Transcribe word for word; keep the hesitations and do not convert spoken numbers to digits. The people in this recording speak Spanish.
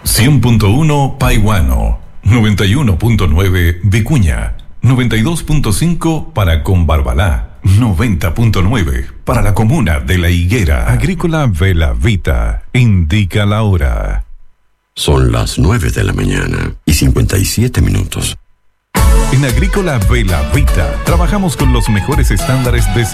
cien punto uno Paihuano, noventa y uno punto nueve Vicuña, noventa y dos punto cinco para Combarbalá, noventa punto nueve para la comuna de La Higuera. Agrícola Bella Vita indica la hora. Son las nueve de la mañana y cincuenta y siete minutos. En Agrícola Bella Vita trabajamos con los mejores estándares de